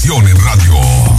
información en radio.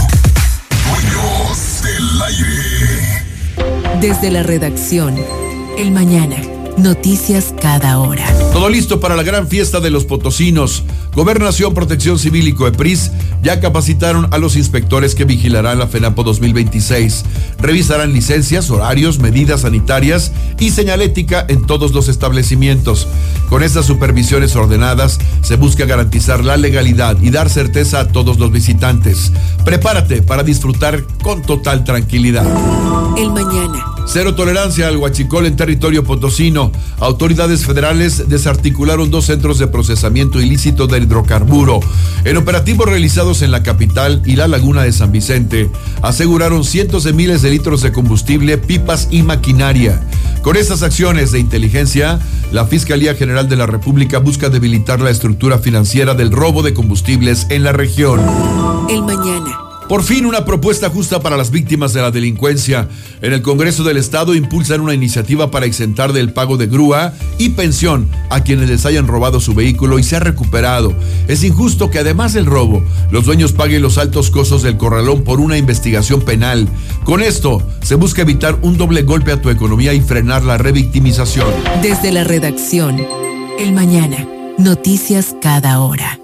Dueños del aire. Desde la redacción, El Mañana. Noticias cada hora. Todo listo para la gran fiesta de los potosinos. Gobernación, Protección Civil y COEPRIS ya capacitaron a los inspectores que vigilarán la FENAPO 2026. Revisarán licencias, horarios, medidas sanitarias y señalética en todos los establecimientos. Con estas supervisiones ordenadas se busca garantizar la legalidad y dar certeza a todos los visitantes. Prepárate para disfrutar con total tranquilidad. El Mañana. Cero tolerancia al huachicol en territorio potosino. Autoridades federales desarticularon 2 centros de procesamiento ilícito del hidrocarburo. En operativos realizados en la capital y la laguna de San Vicente, aseguraron cientos de miles de litros de combustible, pipas y maquinaria. Con estas acciones de inteligencia, la Fiscalía General de la República busca debilitar la estructura financiera del robo de combustibles en la región. El Mañana. Por fin, una propuesta justa para las víctimas de la delincuencia. En el Congreso del Estado impulsan una iniciativa para exentar del pago de grúa y pensión a quienes les hayan robado su vehículo y se ha recuperado. Es injusto que además del robo, los dueños paguen los altos costos del corralón por una investigación penal. Con esto, se busca evitar un doble golpe a tu economía y frenar la revictimización. Desde la redacción, El Mañana. Noticias cada hora.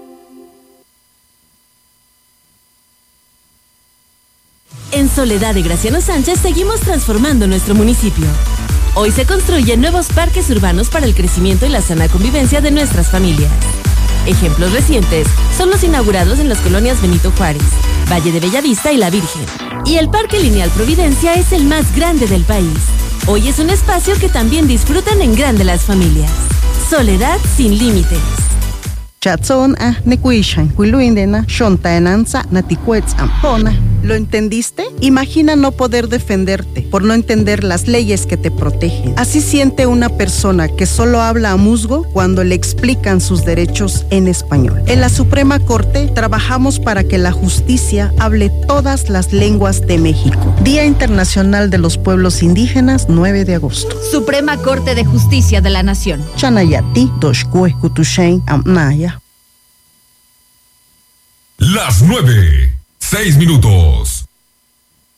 En Soledad de Graciano Sánchez seguimos transformando nuestro municipio. Hoy se construyen nuevos parques urbanos para el crecimiento y la sana convivencia de nuestras familias. Ejemplos recientes son los inaugurados en las colonias Benito Juárez, Valle de Bellavista y La Virgen. Y el Parque Lineal Providencia es el más grande del país. Hoy es un espacio que también disfrutan en grande las familias. Soledad sin límites. Chatson nekuishan kuiluindena shontaenanza naticuetz ampona. ¿Lo entendiste? Imagina no poder defenderte por no entender las leyes que te protegen. Así siente una persona que solo habla a musgo cuando le explican sus derechos en español. En la Suprema Corte trabajamos para que la justicia hable todas las lenguas de México. Día Internacional de los Pueblos Indígenas, 9 de agosto. Suprema Corte de Justicia de la Nación. Chanayati, Doshkue, Kutushain, Amnaya. Las 9:06.